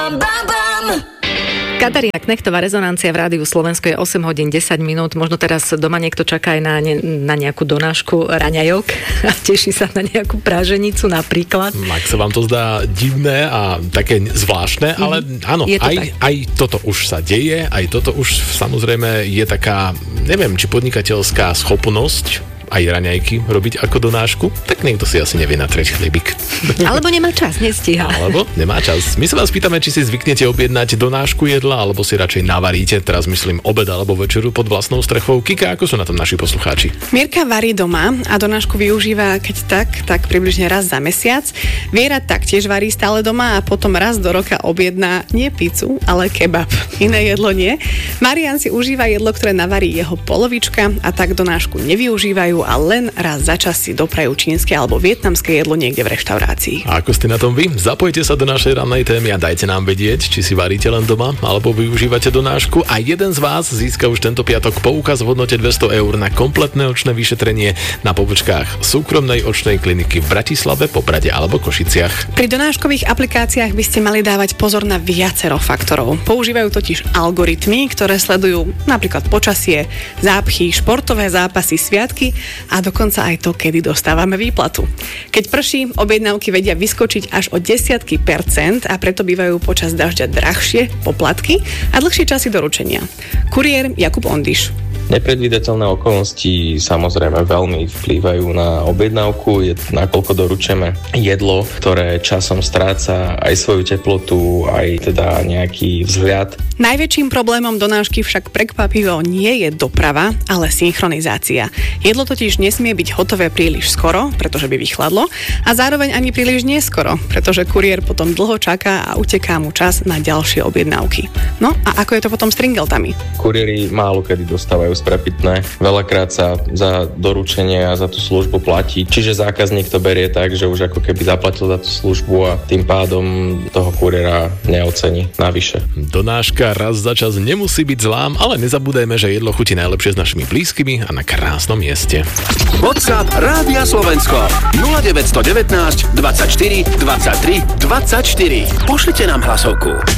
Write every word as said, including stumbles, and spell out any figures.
Katarína Knechtová, Rezonancia v Rádiu Slovensko, je osem hodín desať minút. Možno teraz doma niekto čaká aj na, ne, na nejakú donášku raňajok a teší sa na nejakú práženicu napríklad. Ak sa vám to zdá divné a také zvláštne, mm. ale áno, aj, aj toto už sa deje, aj toto už samozrejme je taká, neviem, či podnikateľská schopnosť aj raňajky robiť ako donášku, tak niekto si asi nevie natrieť chlebík. Alebo nemá čas, nestíha. Alebo nemá čas. My sa vás pýtame, či si zvyknete objednať donášku jedla, alebo si radšej navaríte, teraz myslím obed alebo večeru pod vlastnou strechou. Kika, ako sú na tom naši poslucháči? Mirka varí doma a donášku využíva keď tak, tak približne raz za mesiac. Viera taktiež varí stále doma a potom raz do roka objedná nie pizzu, ale kebab. Iné jedlo nie. Marian si užíva jedlo, ktoré navarí jeho polovička a tak donášku nevyužívajú a len raz za čas si doprajú čínske alebo vietnamské jedlo niekde v reštaurácii. A ako ste na tom vy? Zapojte sa do našej rannej témy a dajte nám vedieť, či si varíte len doma alebo využívate donášku a jeden z vás získa už tento piatok poukaz v hodnote dvesto eur na kompletné očné vyšetrenie na pobočkách súkromnej očnej kliniky v Bratislave, Poprade alebo Košiciach. Pri donáškových aplikáciách by ste mali dávať pozor na viacero faktorov. Používajú totiž algoritmy, ktoré sledujú napríklad počasie, zápchy, športové zápasy, sviatky a dokonca aj to, kedy dostávame výplatu. Keď prší, objednávky vedia vyskočiť až o desiatky percent a preto bývajú počas dažďa drahšie poplatky a dlhšie časy doručenia. Kuriér Jakub Ondiš. Nepredvídateľné okolnosti samozrejme veľmi vplývajú na objednávku, je, nakoľko doručíme jedlo, ktoré časom stráca aj svoju teplotu, aj teda nejaký vzhľad. Najväčším problémom donášky však prekvapivo nie je doprava, ale synchronizácia. Jedlo totiž nesmie byť hotové príliš skoro, pretože by vychladlo, a zároveň ani príliš neskoro, pretože kuriér potom dlho čaká a uteká mu čas na ďalšie objednávky. No a ako je to potom s tringeltami? Kuriéri málo kedy dostávajú sprepitné. Veľakrát sa za doručenie a za tú službu platí. Čiže zákazník to berie tak, že už ako keby zaplatil za tú službu a tým pádom toho kuriéra neocení navyše. Donáška raz za čas nemusí byť zlám, ale nezabúdajme, že jedlo chutí najlepšie s našimi blízkymi a na krásnom mieste. WhatsApp Rádia Slovensko nula deväť jedna deväť dvadsaťštyri dvadsaťtri dvadsaťštyri. Pošlite nám hlasovku.